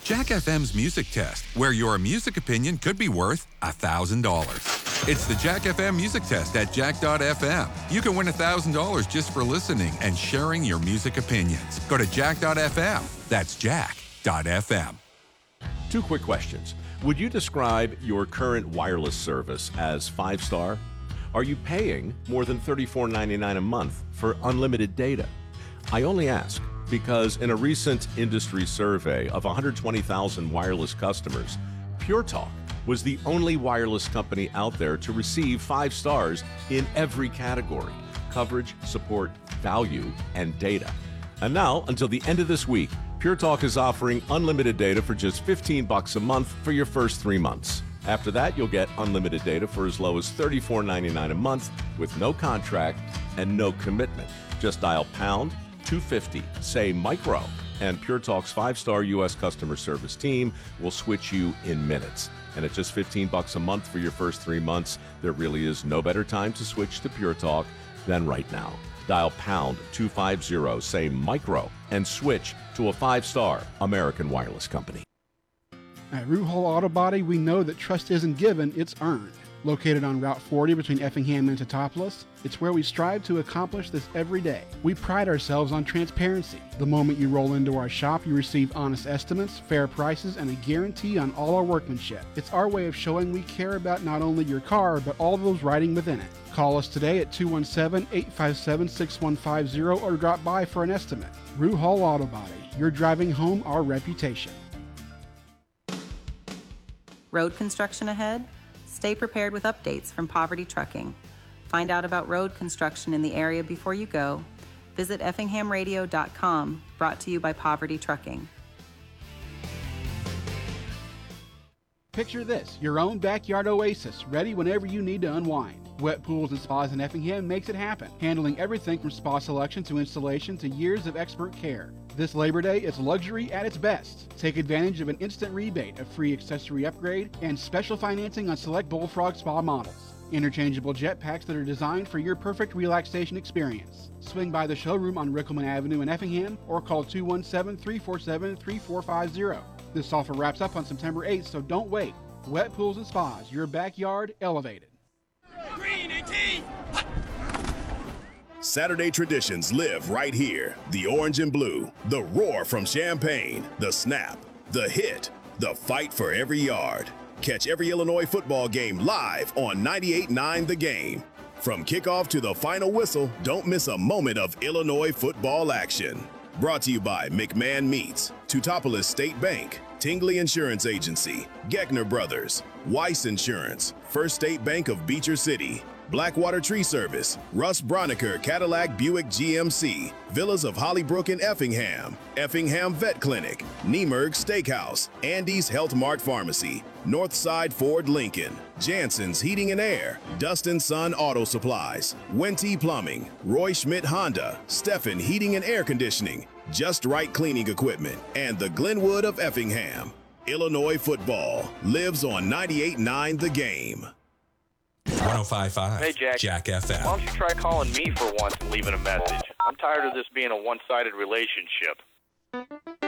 Jack FM's Music Test, where your music opinion could be worth $1,000. It's the Jack FM Music Test at jack.fm. You can win $1,000 just for listening and sharing your music opinions. Go to jack.fm. That's jack.fm. 2 quick questions. Would you describe your current wireless service as 5-star? Are you paying more than $34.99 a month for unlimited data? I only ask because in a recent industry survey of 120,000 wireless customers, Pure Talk was the only wireless company out there to receive 5 stars in every category: coverage, support, value, and data. And now, until the end of this week, Pure Talk is offering unlimited data for just $15 a month for your first 3 months. After that, you'll get unlimited data for as low as $34.99 a month with no contract and no commitment. Just dial pound 250, say micro, and Pure Talk's 5-star U.S. customer service team will switch you in minutes. And at just $15 a month for your first 3 months, there really is no better time to switch to Pure Talk than right now. Dial pound 250, say micro, and switch to a 5-star American wireless company. At Root Hall Auto Body, we know that trust isn't given, it's earned. Located on Route 40 between Effingham and Teutopolis, it's where we strive to accomplish this every day. We pride ourselves on transparency. The moment you roll into our shop, you receive honest estimates, fair prices, and a guarantee on all our workmanship. It's our way of showing we care about not only your car, but all those riding within it. Call us today at 217-857-6150 or drop by for an estimate. Root Hall Auto Body, you're driving home our reputation. Road construction ahead? Stay prepared with updates from Poverty Trucking. Find out about road construction in the area before you go. Visit effinghamradio.com, brought to you by Poverty Trucking. Picture this, your own backyard oasis, ready whenever you need to unwind. Wet Pools and Spas in Effingham makes it happen, handling everything from spa selection to installation to years of expert care. This Labor Day, it's luxury at its best. Take advantage of an instant rebate, a free accessory upgrade, and special financing on select Bullfrog Spa models. Interchangeable jet packs that are designed for your perfect relaxation experience. Swing by the showroom on Rickelman Avenue in Effingham or call 217-347-3450. This offer wraps up on September 8th, so don't wait. Wet Pools and Spas, your backyard elevated. Green and tea. Saturday traditions live right here. The orange and blue, the roar from Champaign, the snap, the hit, the fight for every yard. Catch every Illinois football game live on 98.9 The Game. From kickoff to the final whistle, don't miss a moment of Illinois football action. Brought to you by McMahon Meats, Teutopolis State Bank, Tingley Insurance Agency, Geckner Brothers, Weiss Insurance, First State Bank of Beecher City, Blackwater Tree Service, Russ Broniker Cadillac Buick GMC, Villas of Hollybrook in Effingham, Effingham Vet Clinic, Niemerg Steakhouse, Andy's Health Mart Pharmacy, Northside Ford Lincoln, Jansen's Heating and Air, Dustin Sun Auto Supplies, Wente Plumbing, Roy Schmidt Honda, Steffen Heating and Air Conditioning, Just Right Cleaning Equipment, and the Glenwood of Effingham. Illinois football lives on 98.9 The Game. 105.5. Hey, Jack FM. Why don't you try calling me for once and leaving a message? I'm tired of this being a one-sided relationship.